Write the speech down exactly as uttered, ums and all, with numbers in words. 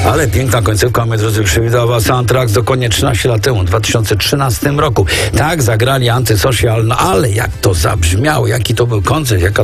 Ale piękna końcówka, moi drodzy, przewidywała soundtrack dokładnie trzynaście lat temu, w dwa tysiące trzynastym roku. Tak, zagrali Antysocial, no ale jak to zabrzmiało, jaki to był koncert, jaka